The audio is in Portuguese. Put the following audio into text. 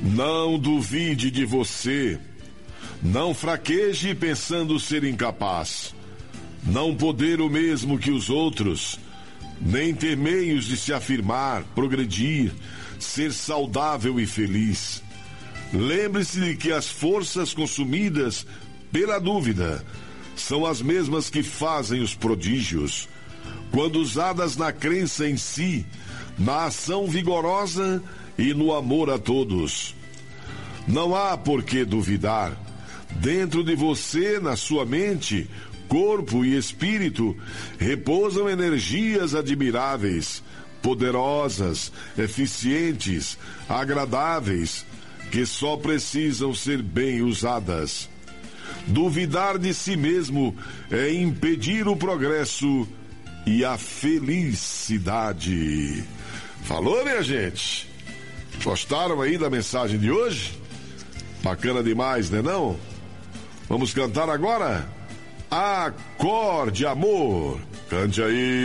Não duvide de você. Não fraqueje pensando ser incapaz. Não poder o mesmo que os outros. Nem ter meios de se afirmar, progredir, ser saudável e feliz. Lembre-se de que as forças consumidas pela dúvida são as mesmas que fazem os prodígios, quando usadas na crença em si, na ação vigorosa e no amor a todos. Não há por que duvidar. Dentro de você, na sua mente, corpo e espírito, repousam energias admiráveis, poderosas, eficientes, agradáveis, que só precisam ser bem usadas. Duvidar de si mesmo é impedir o progresso e a felicidade. Falou, minha gente? Gostaram aí da mensagem de hoje? Bacana demais, né não? Vamos cantar agora? Acorde, amor. Cante aí.